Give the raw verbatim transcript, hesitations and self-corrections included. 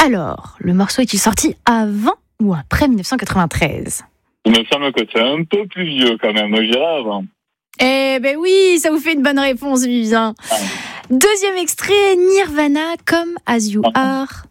Alors, le morceau est-il sorti avant ou après dix-neuf cent quatre-vingt-treize ? Il me semble que c'est un peu plus vieux quand même, je dirais avant. Eh ben oui, ça vous fait une bonne réponse, Vivien. Ah. Deuxième extrait, Nirvana, Come As You Are.